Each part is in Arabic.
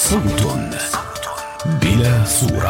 صوت بلا صورة.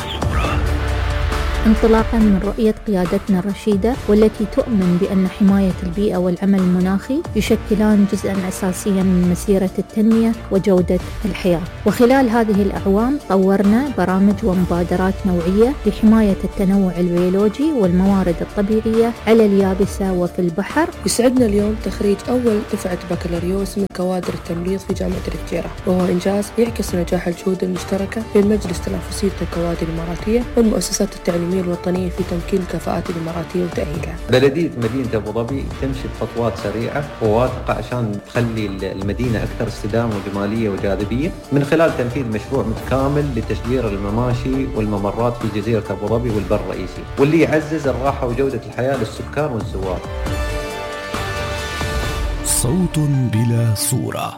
انطلاقا من رؤية قيادتنا الرشيدة والتي تؤمن بأن حماية البيئة والعمل المناخي يشكلان جزءا أساسيا من مسيرة التنمية وجودة الحياة. وخلال هذه الأعوام طورنا برامج ومبادرات نوعية لحماية التنوع البيولوجي والموارد الطبيعية على اليابسة وفي البحر. يسعدنا اليوم تخريج أول دفعة بكالوريوس من كوادر التمريض في جامعة الفجيرة، وهو إنجاز يعكس نجاح الجهود المشتركة بين مجلس تنافسية الكوادر الإماراتية والمؤسسات التعليمية الوطنية في تمكين الكفاءات الإماراتية وتأهيلها. بلدية مدينة أبو ظبي تمشي بخطوات سريعة وواثقة عشان تخلي المدينة أكثر استدامة وجمالية وجاذبية من خلال تنفيذ مشروع متكامل لتشجير المماشي والممرات في جزيرة أبو ظبي والبر الرئيسي، واللي يعزز الراحة وجودة الحياة للسكان والزوار. صوت بلا صورة.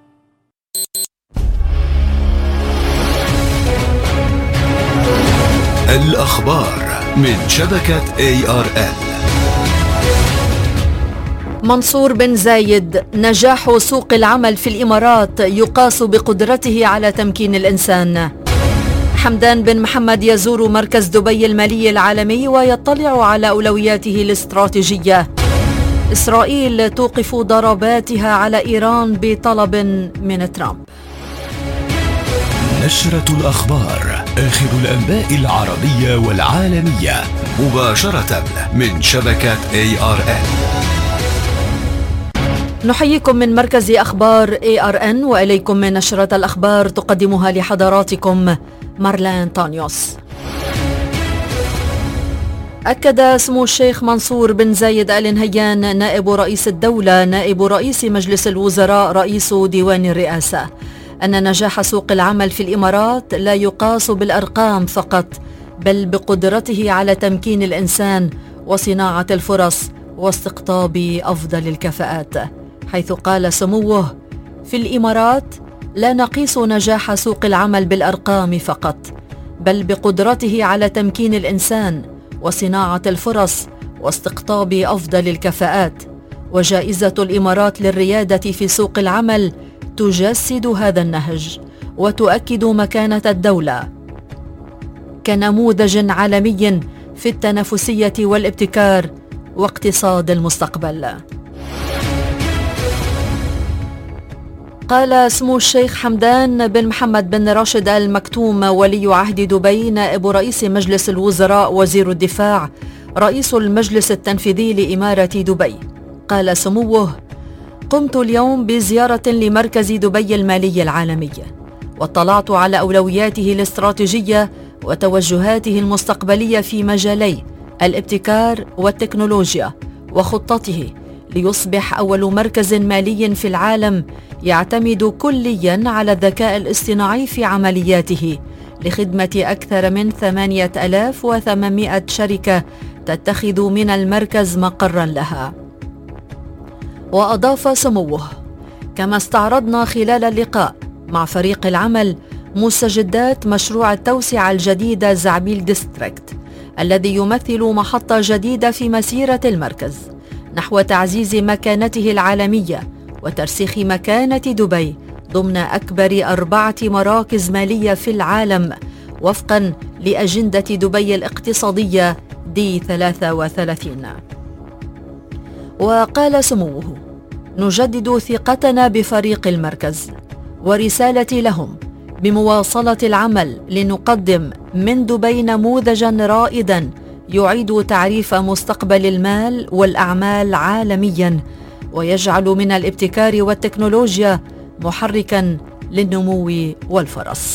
الأخبار من شبكة ARN. منصور بن زايد: نجاح سوق العمل في الإمارات يقاس بقدرته على تمكين الإنسان. حمدان بن محمد يزور مركز دبي المالي العالمي ويطلع على أولوياته الاستراتيجية. إسرائيل توقف ضرباتها على إيران بطلب من ترامب. نشرة الأخبار، آخر الأنباء العربية والعالمية مباشرة من شبكة ARN. نحييكم من مركز أخبار ARN وإليكم من نشرة الأخبار تقدمها لحضراتكم مارلين تانيوس. أكد سمو الشيخ منصور بن زايد آل نهيان نائب رئيس الدولة نائب رئيس مجلس الوزراء رئيس ديوان الرئاسة أن نجاح سوق العمل في الإمارات لا يقاس بالأرقام فقط، بل بقدرته على تمكين الإنسان وصناعة الفرص واستقطاب أفضل الكفاءات، حيث قال سموه: في الإمارات لا نقيس نجاح سوق العمل بالأرقام فقط، بل بقدرته على تمكين الإنسان وصناعة الفرص واستقطاب أفضل الكفاءات. وجائزة الإمارات للريادة في سوق العمل تجسد هذا النهج وتؤكد مكانة الدولة كنموذج عالمي في التنافسية والابتكار واقتصاد المستقبل. قال سمو الشيخ حمدان بن محمد بن راشد آل مكتوم ولي عهد دبي نائب رئيس مجلس الوزراء وزير الدفاع رئيس المجلس التنفيذي لإمارة دبي، قال سموه: قمت اليوم بزيارة لمركز دبي المالي العالمي واطلعت على أولوياته الاستراتيجية وتوجهاته المستقبلية في مجالي الابتكار والتكنولوجيا وخطته ليصبح أول مركز مالي في العالم يعتمد كلياً على الذكاء الاصطناعي في عملياته لخدمة أكثر من 8800 شركة تتخذ من المركز مقراً لها. وأضاف سموه: كما استعرضنا خلال اللقاء مع فريق العمل مستجدات مشروع التوسعة الجديدة زعبيل ديستريكت الذي يمثل محطة جديدة في مسيرة المركز نحو تعزيز مكانته العالمية وترسيخ مكانة دبي ضمن أكبر 4 مراكز مالية في العالم وفقاً لأجندة دبي الاقتصادية D33. وقال سموه: نجدد ثقتنا بفريق المركز ورسالتي لهم بمواصلة العمل لنقدم من دبي نموذجاً رائداً يعيد تعريف مستقبل المال والأعمال عالمياً ويجعل من الابتكار والتكنولوجيا محركاً للنمو والفرص.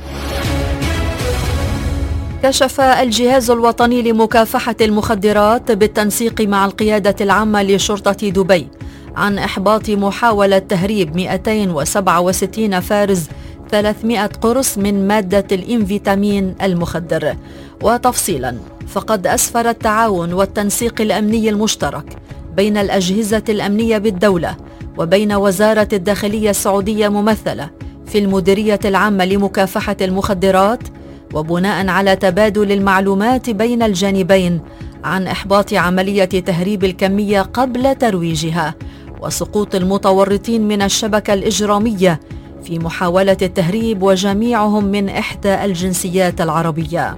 كشف الجهاز الوطني لمكافحة المخدرات بالتنسيق مع القيادة العامة لشرطة دبي عن إحباط محاولة تهريب 267 فارز 300 قرص من مادة الإنفيتامين المخدر. وتفصيلا، فقد أسفر التعاون والتنسيق الأمني المشترك بين الأجهزة الأمنية بالدولة وبين وزارة الداخلية السعودية ممثلة في المديرية العامة لمكافحة المخدرات، وبناء على تبادل المعلومات بين الجانبين عن إحباط عملية تهريب الكمية قبل ترويجها وسقوط المتورطين من الشبكة الإجرامية في محاولة التهريب، وجميعهم من إحدى الجنسيات العربية.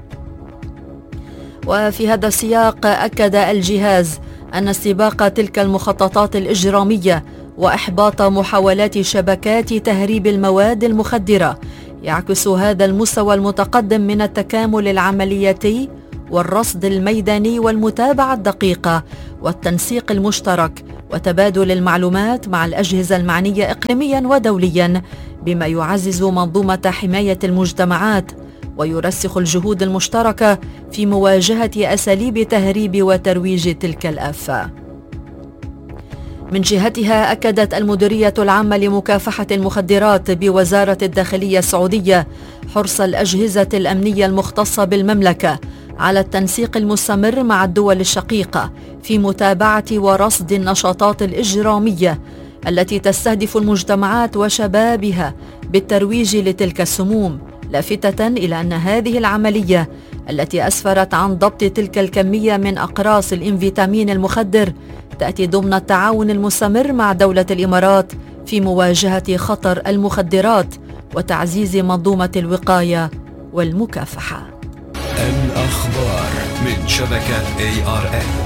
وفي هذا السياق أكد الجهاز أن استباق تلك المخططات الإجرامية وإحباط محاولات شبكات تهريب المواد المخدرة يعكس هذا المستوى المتقدم من التكامل العملياتي والرصد الميداني والمتابعة الدقيقة والتنسيق المشترك وتبادل المعلومات مع الأجهزة المعنية إقليميا ودوليا، بما يعزز منظومة حماية المجتمعات ويرسخ الجهود المشتركة في مواجهة أساليب تهريب وترويج تلك الآفة. من جهتها أكدت المديرية العامة لمكافحة المخدرات بوزارة الداخلية السعودية حرص الأجهزة الأمنية المختصة بالمملكة على التنسيق المستمر مع الدول الشقيقة في متابعة ورصد النشاطات الإجرامية التي تستهدف المجتمعات وشبابها بالترويج لتلك السموم، لافتة إلى أن هذه العملية التي أسفرت عن ضبط تلك الكمية من أقراص الإنفيتامين المخدر تأتي ضمن التعاون المستمر مع دولة الإمارات في مواجهة خطر المخدرات وتعزيز منظومة الوقاية والمكافحة. الأخبار من شبكة ARN.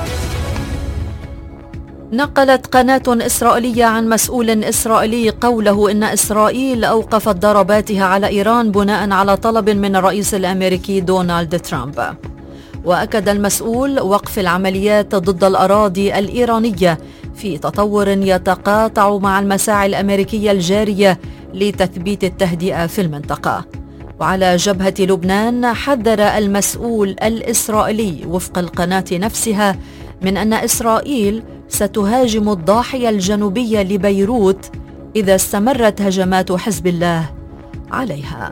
نقلت قناة إسرائيلية عن مسؤول إسرائيلي قوله إن إسرائيل أوقفت ضرباتها على إيران بناء على طلب من الرئيس الأمريكي دونالد ترامب. وأكد المسؤول وقف العمليات ضد الأراضي الإيرانية في تطور يتقاطع مع المساعي الأمريكية الجارية لتثبيت التهدئة في المنطقة. وعلى جبهة لبنان حذر المسؤول الإسرائيلي وفق القناة نفسها من أن إسرائيل ستهاجم الضاحية الجنوبية لبيروت إذا استمرت هجمات حزب الله عليها.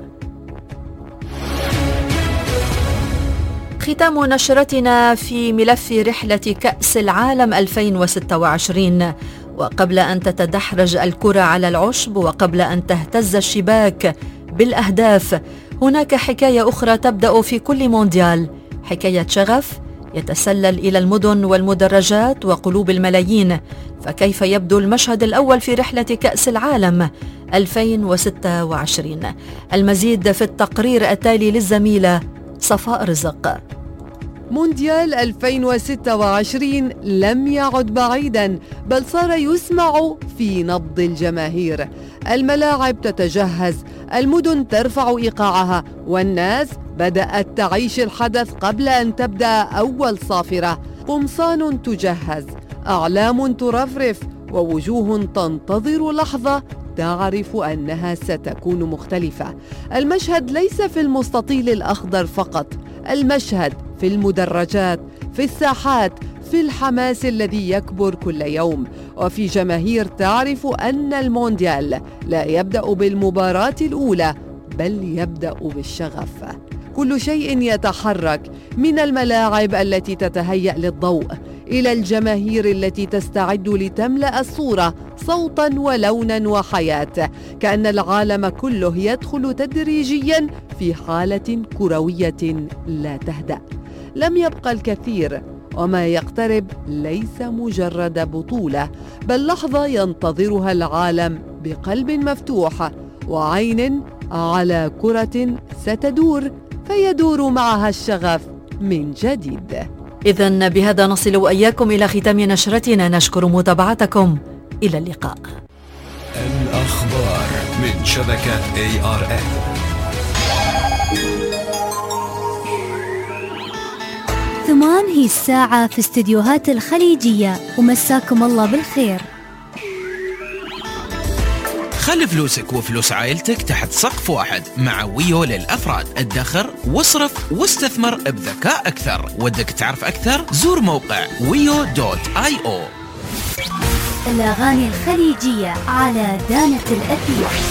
ختام نشرتنا في ملف رحلة كأس العالم 2026. وقبل أن تتدحرج الكرة على العشب وقبل أن تهتز الشباك بالأهداف، هناك حكاية أخرى تبدأ في كل مونديال، حكاية شغف يتسلل إلى المدن والمدرجات وقلوب الملايين. فكيف يبدو المشهد الأول في رحلة كأس العالم 2026؟ المزيد في التقرير التالي للزميلة صفاء رزق. مونديال 2026 لم يعد بعيدا، بل صار يسمع في نبض الجماهير. الملاعب تتجهز، المدن ترفع إيقاعها، والناس بدأت تعيش الحدث قبل أن تبدأ أول صافرة. قمصان تجهز، أعلام ترفرف، ووجوه تنتظر لحظة تعرف أنها ستكون مختلفة. المشهد ليس في المستطيل الأخضر فقط، المشهد في المدرجات، في الساحات، في الحماس الذي يكبر كل يوم، وفي جماهير تعرف أن المونديال لا يبدأ بالمباراة الأولى بل يبدأ بالشغف. كل شيء يتحرك، من الملاعب التي تتهيأ للضوء إلى الجماهير التي تستعد لتملأ الصورة صوتاً ولونا وحياة، كأن العالم كله يدخل تدريجياً في حالة كروية لا تهدأ. لم يبقى الكثير، وما يقترب ليس مجرد بطولة، بل لحظة ينتظرها العالم بقلب مفتوح وعين على كرة ستدور، فيدور معها الشغف من جديد. إذن بهذا نصل وإياكم إلى ختام نشرتنا، نشكر متابعتكم، إلى اللقاء. الأخبار من شبكة ARN. ثمان هي الساعة في استديوهات الخليجية، ومساكم الله بالخير. خلي فلوسك وفلوس عائلتك تحت سقف واحد مع ويو للأفراد. ادخر واصرف واستثمر بذكاء أكثر. ودك تعرف أكثر؟ زور موقع wiyo.io. الأغاني الخليجية على دانة الأثير.